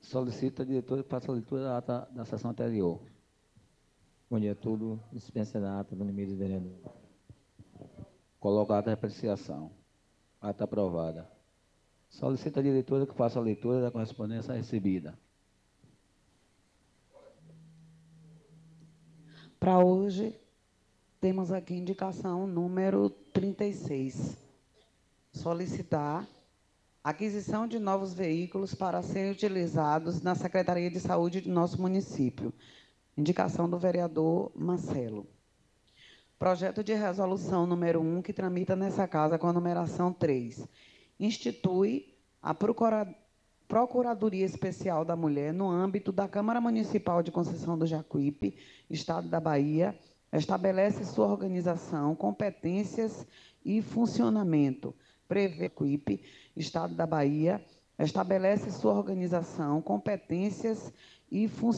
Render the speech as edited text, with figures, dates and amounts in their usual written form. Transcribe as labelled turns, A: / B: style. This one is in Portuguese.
A: Solicito a diretora que faça a leitura da ata da sessão anterior.
B: Bom dia a todos. Dispensa da ata do limite do vereador.
A: Coloco a ata de apreciação. Ata aprovada. Solicito a diretora que faça a leitura da correspondência recebida.
C: Para hoje, temos aqui indicação número 36. Solicitar aquisição de novos veículos para serem utilizados na Secretaria de Saúde do nosso município. Indicação do vereador Marcelo. Projeto de resolução número 1, que tramita nessa casa com a numeração 3. Institui a Procuradoria Especial da Mulher no âmbito da Câmara Municipal de Conceição do Jacuípe, Estado da Bahia, estabelece sua organização, competências e funcionamento. Prevê Jacuípe, Estado da Bahia, estabelece sua organização, competências e funcionamento.